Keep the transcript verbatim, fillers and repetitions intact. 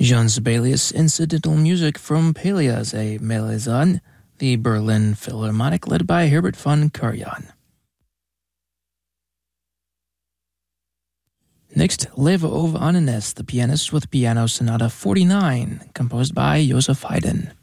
Jean Sibelius incidental music from Pelias et Melanson, the Berlin Philharmonic led by Herbert von Karajan. Next, Leve of Annenes, the pianist with Piano Sonata forty-nine, composed by Joseph Haydn.